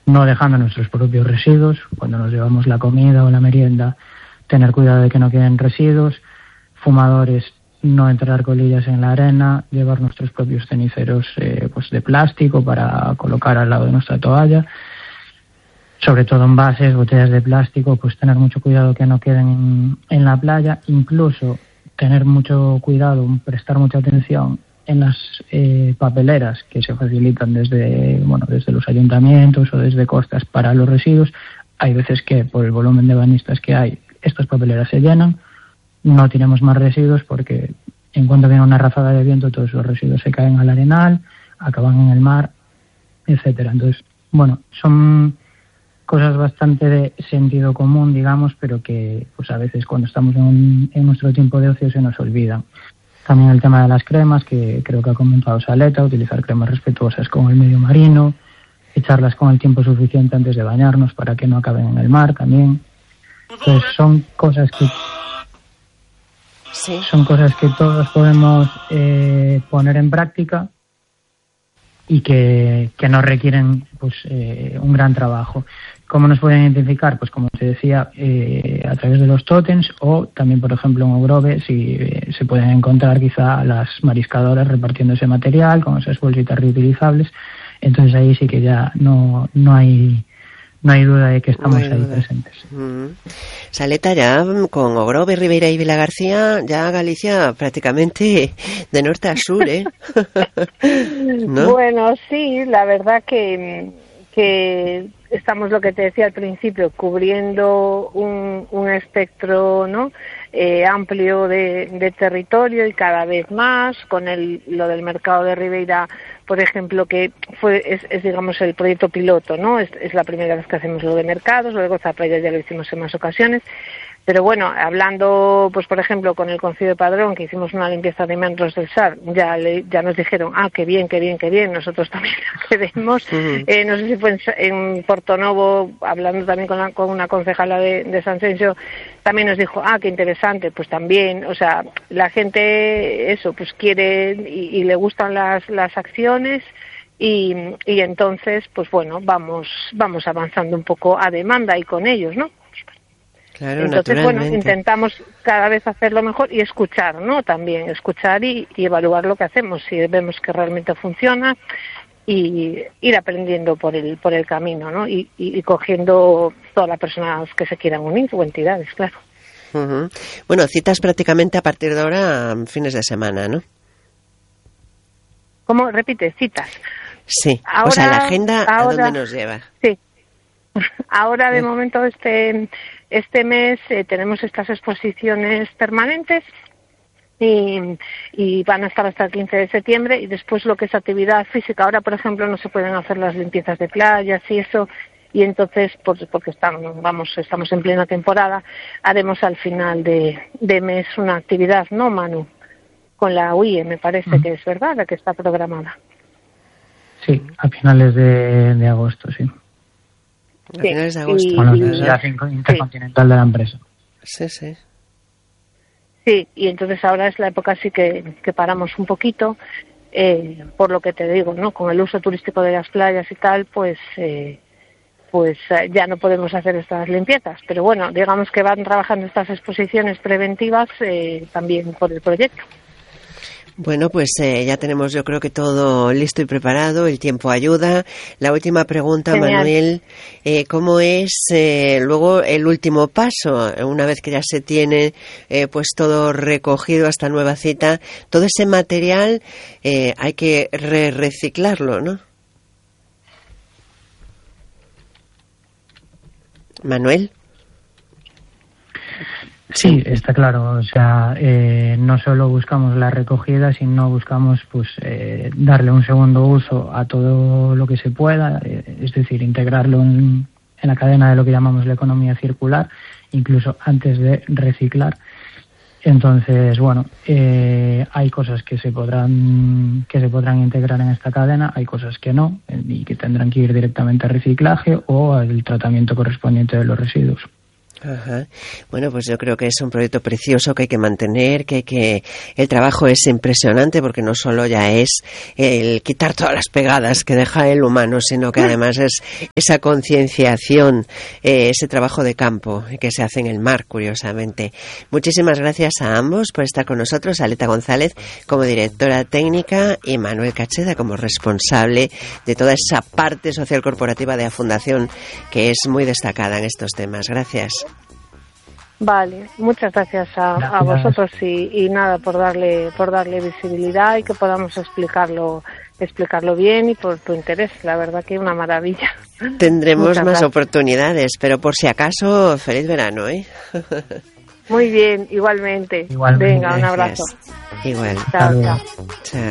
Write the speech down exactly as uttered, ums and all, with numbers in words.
no dejando nuestros propios residuos. Cuando nos llevamos la comida o la merienda, tener cuidado de que no queden residuos. Fumadores, no entrar colillas en la arena, llevar nuestros propios ceniceros eh, pues de plástico para colocar al lado de nuestra toalla. Sobre todo envases, botellas de plástico, pues tener mucho cuidado que no queden en, en la playa. Incluso tener mucho cuidado, prestar mucha atención en las eh, papeleras que se facilitan desde, bueno, desde los ayuntamientos o desde costas para los residuos. Hay veces que por el volumen de bañistas que hay, estas papeleras se llenan. No tiremos más residuos porque en cuanto viene una ráfaga de viento, todos los residuos se caen al arenal, acaban en el mar, etcétera. Entonces, bueno, son cosas bastante de sentido común, digamos, pero que pues a veces cuando estamos en, en nuestro tiempo de ocio se nos olvidan. También el tema de las cremas, que creo que ha comentado Saleta, utilizar cremas respetuosas con el medio marino, echarlas con el tiempo suficiente antes de bañarnos para que no acaben en el mar también. Entonces son cosas que sí. son cosas que todos podemos eh, poner en práctica y que, que nos requieren pues eh, un gran trabajo. ¿Cómo nos pueden identificar? Pues como te decía, eh, a través de los tótems, o también, por ejemplo, en Ogrove, si eh, se pueden encontrar quizá las mariscadoras repartiendo ese material con esas bolsitas reutilizables. Entonces ahí sí que ya no, no hay no hay duda de que estamos no ahí duda. presentes. Mm. Saleta, ya con Ogrove, Ribeira y Vilagarcía, ya Galicia prácticamente de norte a sur, ¿eh? ¿No? Bueno, sí, la verdad que, que estamos, lo que te decía al principio, cubriendo un, un espectro, ¿no? Eh, amplio de, de territorio, y cada vez más con el lo del mercado de Ribeira, por ejemplo, que fue es, es digamos el proyecto piloto, ¿no? Es, es la primera vez que hacemos lo de mercados. Luego Zapalla ya lo hicimos en más ocasiones. Pero bueno, hablando, pues por ejemplo, con el Concello de Padrón, que hicimos una limpieza de meandros del Sar, ya le, ya nos dijeron, ah, qué bien, qué bien, qué bien, nosotros también la queremos. Uh-huh. Eh, no sé si fue en, en Portonovo, hablando también con, la, con una concejala de, de San Cencio, también nos dijo, ah, qué interesante, pues también, o sea, la gente, eso, pues quiere y, y le gustan las, las acciones. Y, y entonces, pues bueno, vamos, vamos avanzando un poco a demanda y con ellos, ¿no? Claro, entonces, bueno, intentamos cada vez hacerlo mejor y escuchar, ¿no? También escuchar y, y evaluar lo que hacemos, si vemos que realmente funciona, y ir aprendiendo por el por el camino, ¿no? Y, y, y cogiendo todas las personas que se quieran unir, o entidades, claro. Uh-huh. Bueno, citas prácticamente a partir de ahora, fines de semana, ¿no? ¿Cómo? Repite, citas. Sí, ahora, o sea, la agenda, ahora, ¿a dónde nos lleva? Sí. Ahora, de momento, este este mes eh, tenemos estas exposiciones permanentes y, y van a estar hasta el quince de septiembre, y después lo que es actividad física. Ahora, por ejemplo, no se pueden hacer las limpiezas de playas y eso, y entonces, por, porque estamos, vamos, estamos en plena temporada, haremos al final de, de mes una actividad, ¿no, Manu? Con la U I E, me parece mm. que es verdad, la que está programada. Sí, a finales de, de agosto, sí. A sí, finales de agosto. Y, con la Universidad sí, Intercontinental de la empresa. Sí, sí. Sí, y entonces ahora es la época sí que, que paramos un poquito, eh, por lo que te digo, ¿no? Con el uso turístico de las playas y tal, pues eh, pues eh, ya no podemos hacer estas limpiezas. Pero bueno, digamos que van trabajando estas exposiciones preventivas eh, también por el proyecto. Bueno, pues eh, ya tenemos, yo creo que todo listo y preparado, el tiempo ayuda. La última pregunta, Genial. Manuel, eh, ¿cómo es eh, luego el último paso? Una vez que ya se tiene eh, pues todo recogido hasta nueva cita, todo ese material eh, hay que re reciclarlo, ¿no? Manuel. Sí, está claro. O sea, eh, no solo buscamos la recogida, sino buscamos pues eh, darle un segundo uso a todo lo que se pueda, eh, es decir, integrarlo en, en la cadena de lo que llamamos la economía circular, incluso antes de reciclar. Entonces, bueno, eh, hay cosas que se podrán que se podrán integrar en esta cadena, hay cosas que no, eh, y que tendrán que ir directamente a reciclaje o al tratamiento correspondiente de los residuos. Ajá. Bueno, pues yo creo que es un proyecto precioso que hay que mantener, que hay que el trabajo es impresionante porque no solo ya es el quitar todas las pegadas que deja el humano, sino que además es esa concienciación, eh, ese trabajo de campo que se hace en el mar, curiosamente. Muchísimas gracias a ambos por estar con nosotros, Aleta González como directora técnica y Manuel Cacheda como responsable de toda esa parte social corporativa de la Fundación que es muy destacada en estos temas. Gracias. Vale, muchas gracias a, a vosotros y, y nada por darle por darle visibilidad y que podamos explicarlo explicarlo bien y por tu interés, la verdad que una maravilla. Tendremos muchas más gracias. oportunidades, pero por si acaso, feliz verano, ¿eh? Muy bien, igualmente. Igualmente. Venga, un abrazo. Igual. Chao, chao. Chao.